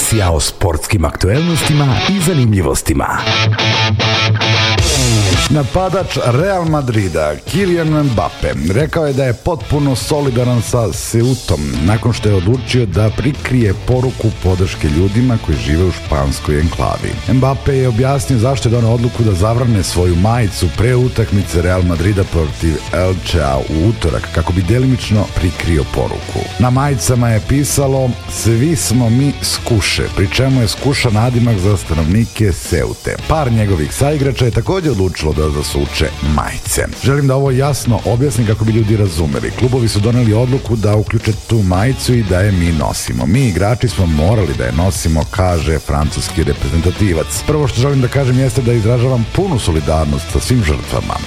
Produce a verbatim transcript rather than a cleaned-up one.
Emisija o sportskim aktuelnostima i zanimljivostima. Napadač Real Madrida, Kylian Mbappe, rekao je da je potpuno solidaran sa Ceutom nakon što je odlučio da prikrije poruku podrške ljudima koji žive u španskoj enklavi. Mbappe je objasnio zašto je doneo odluku da zavrne svoju majicu pre utakmice Real Madrida protiv Elchea u utorak kako bi delimično prikrio poruku. Na majicama je pisalo "Svi smo mi Skuše", pri čemu je Skuša nadimak za stanovnike Ceute. Par njegovih saigrača je također odlučilo da zasuče majice. Želim da ovo jasno objasnim kako bi ljudi razumeli. Klubovi su doneli odluku da uključe tu majicu i da je mi nosimo. Mi igrači smo morali da je nosimo, kaže francuski reprezentativac. Prvo što želim da kažem jeste da izražavam punu solidarnost sa svim žrtvama.